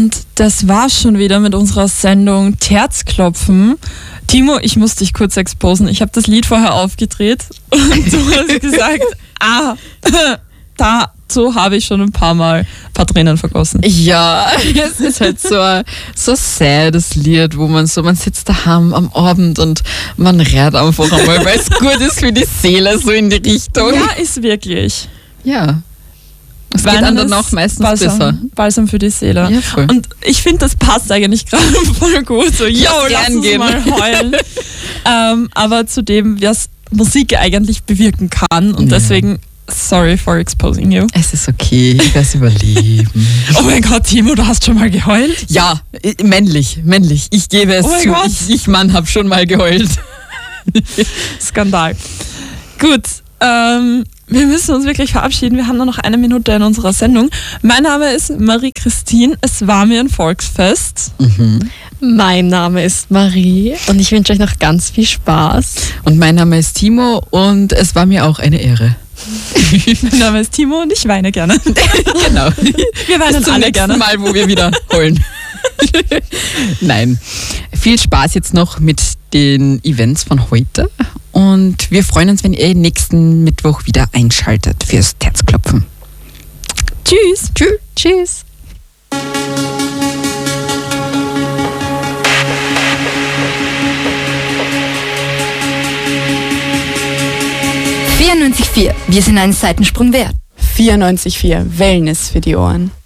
Und das war's schon wieder mit unserer Sendung Herzklopfen. Timo, ich muss dich kurz exposen. Ich habe das Lied vorher aufgedreht und du hast gesagt, dazu habe ich schon ein paar Tränen vergossen. Ja, es ist halt so ein saddes Lied, wo man sitzt daheim am Abend und man redet einfach einmal, weil es gut ist für die Seele, so in die Richtung. Ja, ist wirklich. Ja. Es geht dann danach meistens besser. Balsam für die Seele. Ja, voll. Und ich finde, das passt eigentlich gerade voll gut. So, lass uns mal heulen. Aber zu dem, was Musik eigentlich bewirken kann. Und deswegen, sorry for exposing you. Es ist okay, ich werde es überleben. Oh mein Gott, Timo, du hast schon mal geheult? Ja, männlich. Ich gebe es zu. Gott. Ich Mann, habe schon mal geheult. Skandal. Gut, wir müssen uns wirklich verabschieden. Wir haben nur noch 1 Minute in unserer Sendung. Mein Name ist Marie-Christine. Es war mir ein Volksfest. Mein Name ist Marie und ich wünsche euch noch ganz viel Spaß. Und mein Name ist Timo und es war mir auch eine Ehre. Mein Name ist Timo und ich weine gerne. Genau. Wir weinen alle gerne. Mal, wo wir wieder heulen. Nein. Viel Spaß jetzt noch mit den Events von heute. Und wir freuen uns, wenn ihr nächsten Mittwoch wieder einschaltet fürs Herzklopfen. Tschüss. Tschüss. 94,4. Wir sind einen Seitensprung wert. 94,4 Wellness für die Ohren.